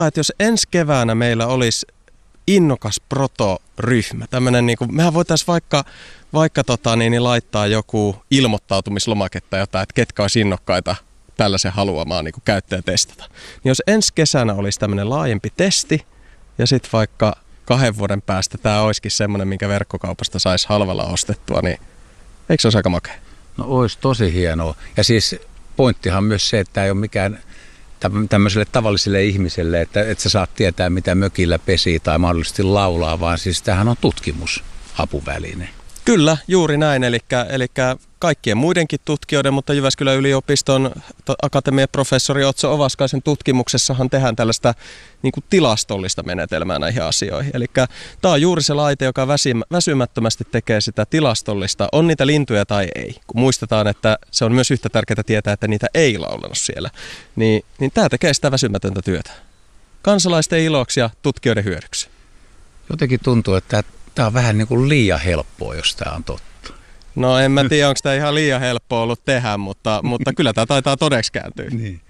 Että jos ensi keväänä meillä olisi innokas proto-ryhmä, tämmöinen niin kuin, mehän voitaisiin vaikka laittaa joku ilmoittautumislomake tai jotain, että ketkä olisi innokkaita tällaisen haluamaan niin kuin käyttää testata. Niin jos ensi kesänä olisi tämmöinen laajempi testi ja sitten vaikka 2 vuoden päästä tämä olisikin semmoinen, minkä verkkokaupasta saisi halvalla ostettua, niin eikö se olisi aika makea? No olisi tosi hienoa. Ja siis pointtihan myös se, että ei ole mikään tämmöiselle tavalliselle ihmiselle, että sä saat tietää, mitä mökillä pesii tai mahdollisesti laulaa, vaan siis tämähän on tutkimusapuväline. Kyllä, juuri näin. Eli kaikkien muidenkin tutkijoiden, mutta Jyväskylän yliopiston akatemian professori Otso Ovaskaisen tutkimuksessahan tehdään tällaista niin kuin tilastollista menetelmää näihin asioihin. Eli tämä on juuri se laite, joka väsymättömästi tekee sitä tilastollista, on niitä lintuja tai ei. Kun muistetaan, että se on myös yhtä tärkeää tietää, että niitä ei laulanut siellä, niin tämä tekee sitä väsymätöntä työtä. Kansalaisten iloksi ja tutkijoiden hyödyksi. Jotenkin tuntuu, että tämä on vähän niin kuin liian helppoa, jos tämä on totta. No en mä tiedä, onko tämä ihan liian helppoa ollut tehdä, mutta kyllä tämä taitaa todeksi kääntyä. Niin.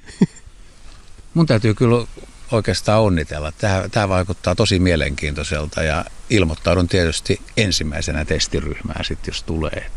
Mun täytyy kyllä oikeastaan onnitella. Tämä vaikuttaa tosi mielenkiintoiselta ja ilmoittaudun tietysti ensimmäisenä testiryhmään sitten, jos tulee.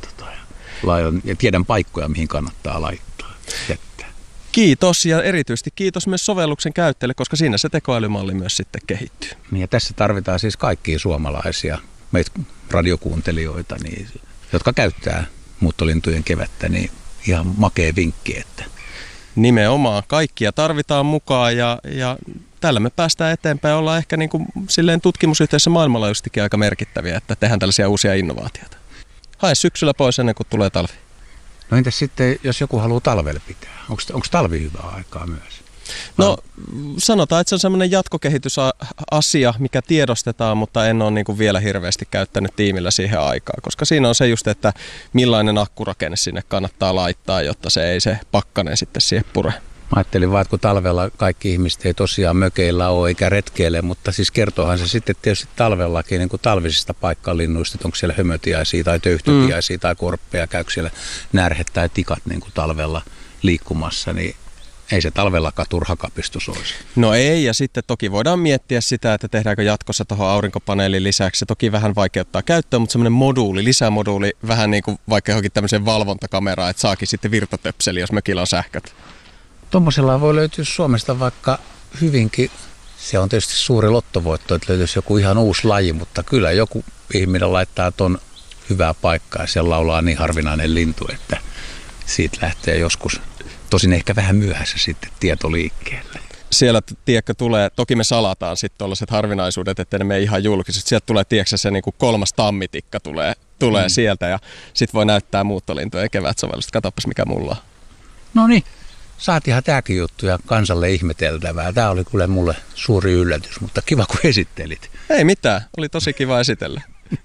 Ja tiedän paikkoja, mihin kannattaa laittaa. Jättää. Kiitos ja erityisesti kiitos myös sovelluksen käyttäjille, koska siinä se tekoälymalli myös sitten kehittyy. Niin ja tässä tarvitaan siis kaikkia suomalaisia, meitä radiokuuntelijoita, jotka käyttää muuttolintujen kevättä, niin ihan makea vinkki, että nimenomaan kaikkia tarvitaan mukaan ja tällä me päästään eteenpäin. Ollaan ehkä niin kuin silleen tutkimusyhteisössä maailmanlaajuisestikin aika merkittäviä, että tehdään tällaisia uusia innovaatioita. Hae syksyllä pois ennen kuin tulee talvi. No entäs sitten, jos joku haluaa talvella pitää? Onko talvi hyvää aikaa myös? No sanotaan, että se on semmoinen jatkokehitysasia, mikä tiedostetaan, mutta en ole niin kuin vielä hirveästi käyttänyt tiimillä siihen aikaa, koska siinä on se just, että millainen akkurakenne sinne kannattaa laittaa, jotta se ei se pakkanen sitten siihen pure. Mä ajattelin vaan, että kun talvella kaikki ihmiset ei tosiaan mökeillä ole eikä retkeile, mutta siis kertoohan se sitten tietysti talvellakin niin kuin talvisista paikkalinnuista, että onko siellä hömötiaisia tai töyhtötiaisia tai korppeja, käykö siellä närhet tai tikat niin kuin talvella liikkumassa, niin ei se talvellakaan turha kapistus olisi. No ei, ja sitten toki voidaan miettiä sitä, että tehdäänkö jatkossa tuohon aurinkopaneelin lisäksi. Se toki vähän vaikeuttaa käyttöä, mutta semmoinen lisämoduuli, vähän niin kuin vaikka johonkin tämmöiseen valvontakameraan, että saakin sitten virtatöpseli, jos mökillä on sähköt. Tuommoisella voi löytyä Suomesta vaikka hyvinkin, se on tietysti suuri lottovoitto, että löytyisi joku ihan uusi laji, mutta kyllä joku ihminen laittaa ton hyvää paikkaa ja siellä laulaa niin harvinainen lintu, että siitä lähtee joskus. Tosin ehkä vähän myöhässä sitten tieto liikkeelle. Siellä, tiedätkö, tulee, toki me salataan sitten tuollaiset harvinaisuudet, ettei ne mene ihan julkiset. Sieltä tulee, tiedätkö, se niin kuin 3. tammitikka tulee sieltä ja sitten voi näyttää muuttolintujen kevätsovellusta. Katsopas mikä mulla on. No niin, saatiinhan tämäkin juttu ja kansalle ihmeteltävää. Tämä oli kyllä mulle suuri yllätys, mutta kiva kun esittelit. Ei mitään, oli tosi kiva esitellä.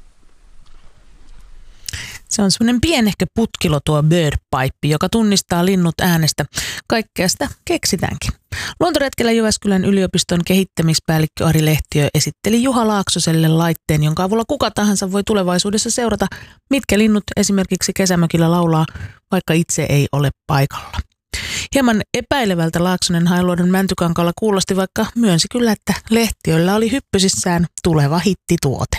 Se on semmoinen pienehkö putkilo tuo birdpipe, joka tunnistaa linnut äänestä. Kaikkea sitä keksitäänkin. Luontoretkellä Jyväskylän yliopiston kehittämispäällikkö Ari Lehtiö esitteli Juha Laaksoselle laitteen, jonka avulla kuka tahansa voi tulevaisuudessa seurata, mitkä linnut esimerkiksi kesämökillä laulaa, vaikka itse ei ole paikalla. Hieman epäilevältä Laaksonen Hailuodon Mäntykankaalla kuulosti, vaikka myönsi kyllä, että Lehtiöllä oli hyppysissään tuleva hittituote.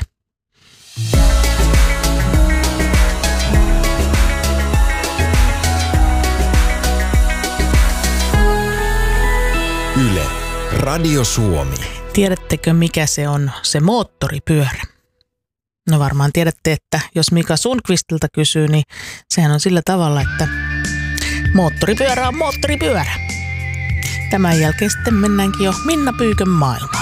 Yle, Radio Suomi. Tiedättekö, mikä se on, se moottoripyörä? No varmaan tiedätte, että jos Mika Sundqvistilta kysyy, niin sehän on sillä tavalla, että moottoripyörä on moottoripyörä. Tämän jälkeen sitten mennäänkin jo Minna Pyykön maailmaan.